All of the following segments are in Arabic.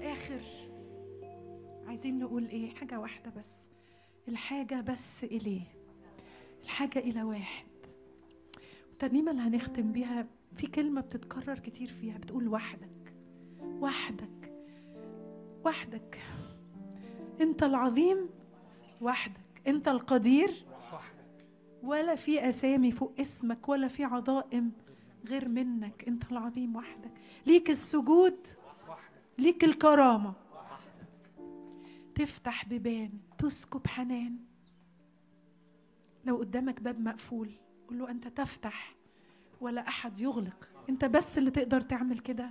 الآخر عايزين نقول إيه؟ حاجة واحدة بس، الحاجة بس إليه، الحاجة إلى واحد. الترنيمة اللي هنختم بيها في كلمة بتتكرر كتير فيها، بتقول وحدك وحدك وحدك، أنت العظيم وحدك، أنت القدير ولا في أسامي فوق اسمك ولا في عظائم غير منك، أنت العظيم وحدك، ليك السجود، ليك الكرامة، تفتح بيبان، تسكب حنان. لو قدامك باب مقفول قول له أنت تفتح ولا أحد يغلق، أنت بس اللي تقدر تعمل كده.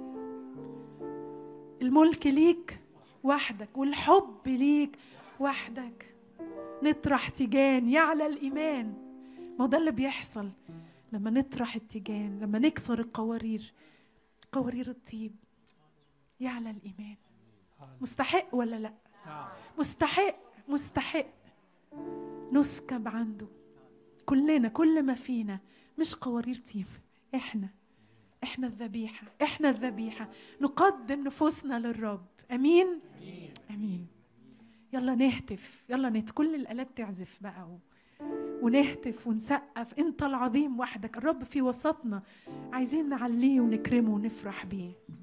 الملك ليك وحدك والحب ليك وحدك. نطرح تيجان يعلى الإيمان، ما ده اللي بيحصل لما نطرح التيجان، لما نكسر القوارير، قوارير الطيب، يعلى الإيمان. مستحق ولا لا؟ مستحق، مستحق نسكب عنده كلنا، كل ما فينا، مش قوارير طيب، احنا الذبيحة، احنا الذبيحة، نقدم نفوسنا للرب. امين امين. يلا نهتف، يلا كل الآلات تعزف بقى ونهتف ونسقف. انت العظيم وحدك، الرب في وسطنا، عايزين نعليه ونكرمه ونفرح بيه.